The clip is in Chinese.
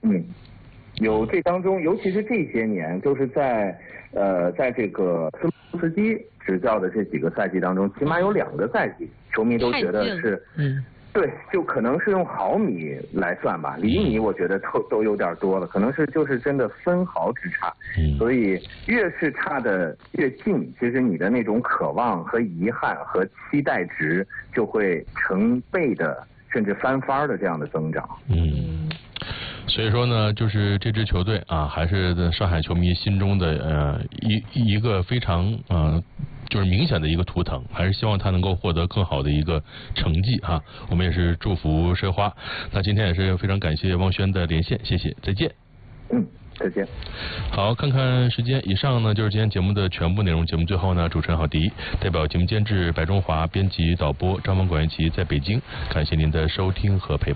有这当中，尤其是这些年，就是在这个斯莫斯基执教的这几个赛季当中，起码有2个赛季，球迷都觉得是，对，就可能是用毫米来算吧，厘米我觉得都有点多了，可能是就是真的分毫之差，所以越是差的越近，其实你的那种渴望和遗憾和期待值就会成倍的甚至翻番的这样的增长。 所以说呢，就是这支球队啊，还是上海球迷心中的一个非常就是明显的一个图腾，还是希望他能够获得更好的一个成绩啊。我们也是祝福申花。那今天也是非常感谢汪轩的连线，谢谢，再见。 再见。 好，看看时间，以上呢就是今天节目的全部内容。节目最后呢，主持人郝迪代表节目监制白中华、编辑导播张文管元奇在北京，感谢您的收听和陪伴。